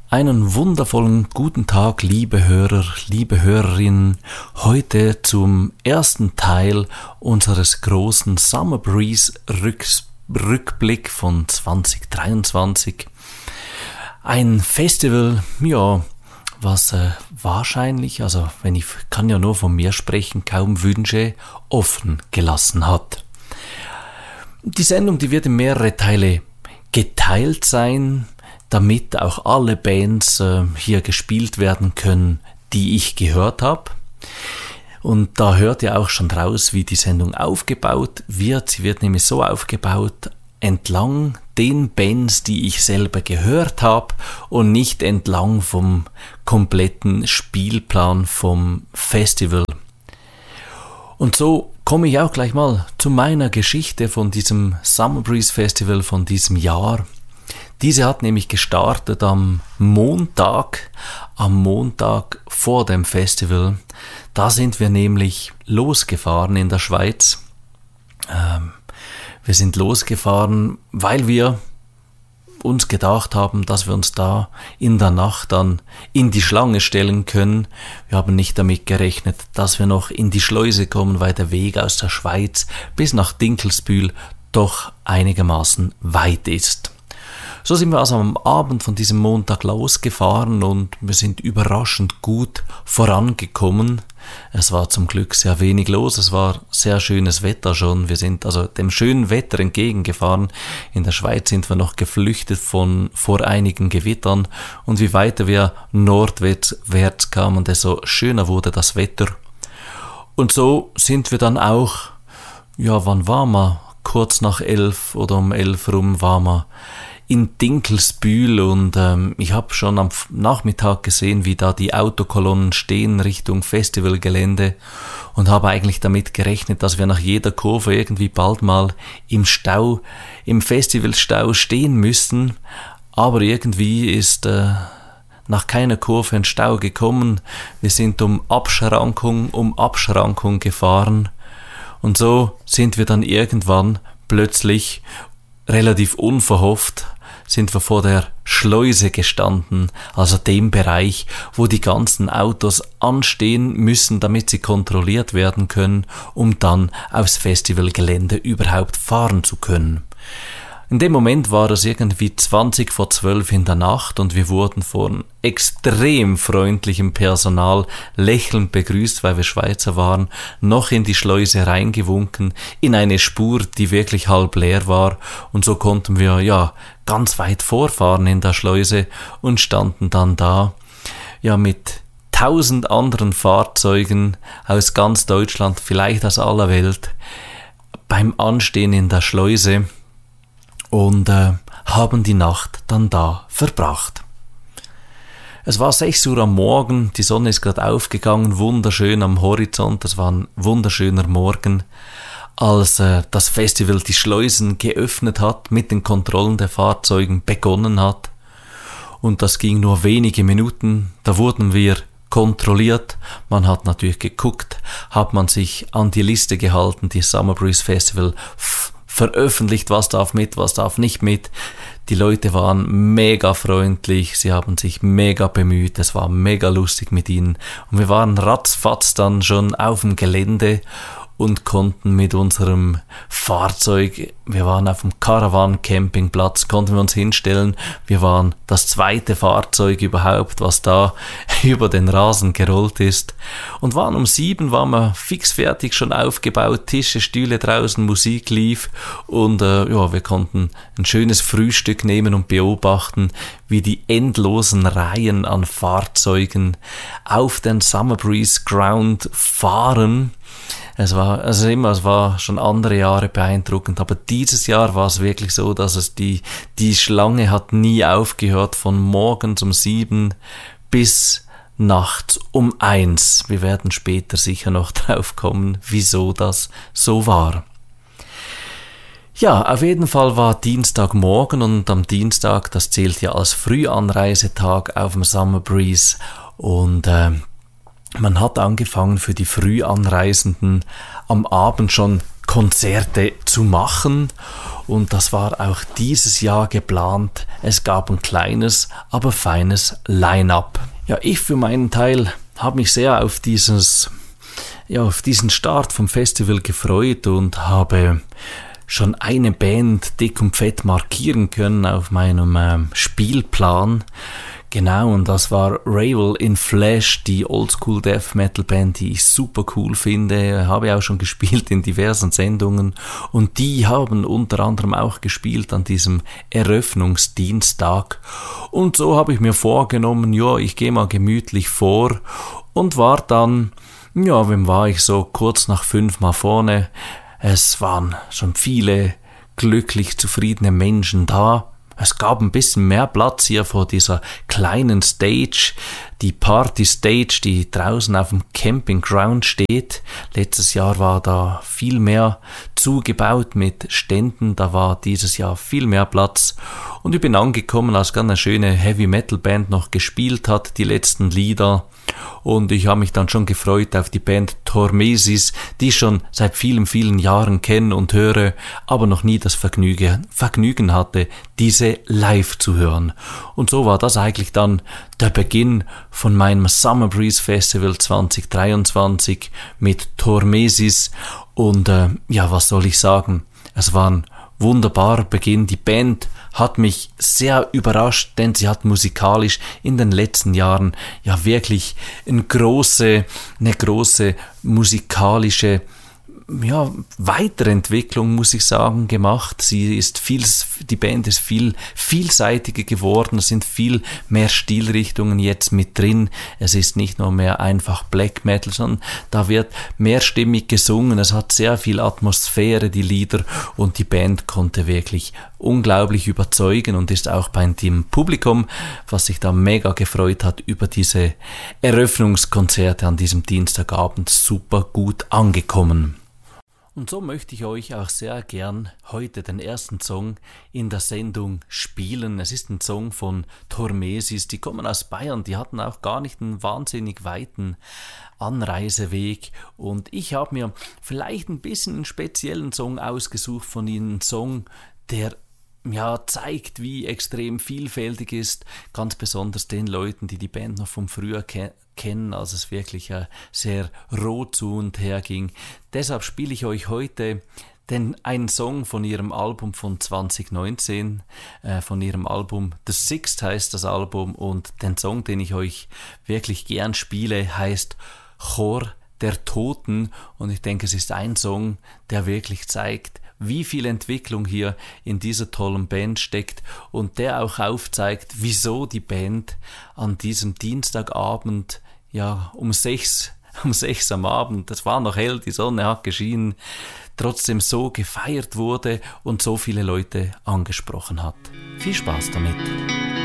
Einen wundervollen guten Tag, liebe Hörer, liebe Hörerinnen. Heute zum ersten Teil unseres großen Summer Breeze Rückblick von 2023. Ein Festival, was wahrscheinlich, kann ja nur von mir sprechen, kaum Wünsche offen gelassen hat. Die Sendung, die wird in mehrere Teile geteilt sein, damit auch alle Bands hier gespielt werden können, die ich gehört habe. Und da hört ihr auch schon raus, wie die Sendung aufgebaut wird. Sie wird nämlich so aufgebaut, entlang den Bands, die ich selber gehört habe und nicht entlang vom kompletten Spielplan vom Festival. Und so komme ich auch gleich mal zu meiner Geschichte von diesem Summer Breeze Festival von diesem Jahr. Diese hat nämlich gestartet am Montag vor dem Festival. Da sind wir nämlich losgefahren in der Schweiz. Wir sind losgefahren, weil wir uns gedacht haben, dass wir uns da in der Nacht dann in die Schlange stellen können. Wir haben nicht damit gerechnet, dass wir noch in die Schleuse kommen, weil der Weg aus der Schweiz bis nach Dinkelsbühl doch einigermaßen weit ist. So sind wir also am Abend von diesem Montag losgefahren und wir sind überraschend gut vorangekommen. Es war zum Glück sehr wenig los, es war sehr schönes Wetter schon. Wir sind also dem schönen Wetter entgegengefahren. In der Schweiz sind wir noch geflüchtet vor einigen Gewittern und wie weiter wir nordwärts kamen, desto schöner wurde das Wetter. Und so sind wir dann auch, wann waren wir? Kurz nach 11 oder um 11 rum waren wir in Dinkelsbühl und ich habe schon am Nachmittag gesehen, wie da die Autokolonnen stehen Richtung Festivalgelände und habe eigentlich damit gerechnet, dass wir nach jeder Kurve irgendwie bald mal im Festivalstau stehen müssten, aber irgendwie ist nach keiner Kurve ein Stau gekommen. Wir sind um Abschrankung gefahren und so sind wir dann irgendwann plötzlich relativ unverhofft sind wir vor der Schleuse gestanden, also dem Bereich, wo die ganzen Autos anstehen müssen, damit sie kontrolliert werden können, um dann aufs Festivalgelände überhaupt fahren zu können. In dem Moment war es irgendwie 20 vor 12 in der Nacht und wir wurden von extrem freundlichem Personal lächelnd begrüßt, weil wir Schweizer waren, noch in die Schleuse reingewunken, in eine Spur, die wirklich halb leer war und so konnten wir ganz weit vorfahren in der Schleuse und standen dann da, mit 1000 anderen Fahrzeugen aus ganz Deutschland, vielleicht aus aller Welt, beim Anstehen in der Schleuse und haben die Nacht dann da verbracht. Es war 6 Uhr am Morgen, die Sonne ist gerade aufgegangen, wunderschön am Horizont, es war ein wunderschöner Morgen, als das Festival die Schleusen geöffnet hat, mit den Kontrollen der Fahrzeugen begonnen hat. Und das ging nur wenige Minuten, da wurden wir kontrolliert. Man hat natürlich geguckt, hat man sich an die Liste gehalten, die Summer Breeze Festival veröffentlicht, was darf mit, was darf nicht mit. Die Leute waren mega freundlich, sie haben sich mega bemüht, es war mega lustig mit ihnen. Und wir waren ratzfatz dann schon auf dem Gelände und konnten mit unserem Fahrzeug, wir waren auf dem Caravan-Campingplatz, konnten wir uns hinstellen. Wir waren das zweite Fahrzeug überhaupt, was da über den Rasen gerollt ist. Und um 7 waren wir fix fertig, schon aufgebaut, Tische, Stühle draußen, Musik lief. Und wir konnten ein schönes Frühstück nehmen und beobachten, wie die endlosen Reihen an Fahrzeugen auf den Summer Breeze Ground fahren. Es war schon andere Jahre beeindruckend, aber dieses Jahr war es wirklich so, dass die Schlange hat nie aufgehört, von morgens um 7 bis nachts um 1. Wir werden später sicher noch drauf kommen, wieso das so war. Ja, auf jeden Fall war Dienstagmorgen und am Dienstag, das zählt ja als Frühanreisetag auf dem Summer Breeze und man hat angefangen für die Frühanreisenden am Abend schon Konzerte zu machen und das war auch dieses Jahr geplant. Es gab ein kleines, aber feines Line-up. Ja, ich für meinen Teil habe mich sehr auf diesen Start vom Festival gefreut und habe schon eine Band dick und fett markieren können auf meinem Spielplan. Genau, und das war Ravel in Flesh, die Oldschool Death Metal Band, die ich super cool finde. Habe auch schon gespielt in diversen Sendungen und die haben unter anderem auch gespielt an diesem Eröffnungsdienstag. Und so habe ich mir vorgenommen, ja, ich gehe mal gemütlich vor und war dann, ja, wem war ich so kurz nach 5 mal vorne. Es waren schon viele glücklich zufriedene Menschen da. Es gab ein bisschen mehr Platz hier vor dieser kleinen Stage, die Party Stage, die draußen auf dem Campingground steht. Letztes Jahr war da viel mehr zugebaut mit Ständen, da war dieses Jahr viel mehr Platz. Und ich bin angekommen, als ganz eine schöne Heavy Metal Band noch gespielt hat, die letzten Lieder. Und ich habe mich dann schon gefreut auf die Band Tormesis, die ich schon seit vielen, vielen Jahren kenne und höre, aber noch nie das Vergnügen hatte, diese live zu hören. Und so war das eigentlich dann der Beginn von meinem Summer Breeze Festival 2023 mit Tormesis. Und ja, was soll ich sagen? Es war ein wunderbarer Beginn. Die Band hat mich sehr überrascht, denn sie hat musikalisch in den letzten Jahren ja wirklich eine große musikalische Weiterentwicklung, muss ich sagen, gemacht. Die Band ist viel vielseitiger geworden, es sind viel mehr Stilrichtungen jetzt mit drin. Es ist nicht nur mehr einfach Black Metal, sondern da wird mehrstimmig gesungen. Es hat sehr viel Atmosphäre, die Lieder, und die Band konnte wirklich unglaublich überzeugen und ist auch bei dem Publikum, was sich da mega gefreut hat über diese Eröffnungskonzerte an diesem Dienstagabend, super gut angekommen. Und so möchte ich euch auch sehr gern heute den ersten Song in der Sendung spielen. Es ist ein Song von Tormesis, die kommen aus Bayern, die hatten auch gar nicht einen wahnsinnig weiten Anreiseweg, und ich habe mir vielleicht ein bisschen einen speziellen Song ausgesucht von ihnen, einen Song, der zeigt, wie extrem vielfältig ist, ganz besonders den Leuten, die die Band noch vom Früher kennen, als es wirklich sehr roh zu und her ging. Deshalb spiele ich euch heute einen Song von ihrem Album von 2019, von ihrem Album The Sixth heißt das Album, und den Song, den ich euch wirklich gern spiele, heißt Chor der Toten, und ich denke, es ist ein Song, der wirklich zeigt, wie viel Entwicklung hier in dieser tollen Band steckt, und der auch aufzeigt, wieso die Band an diesem Dienstagabend, um 6 am Abend, das war noch hell, die Sonne hat geschienen, trotzdem so gefeiert wurde und so viele Leute angesprochen hat. Viel Spaß damit!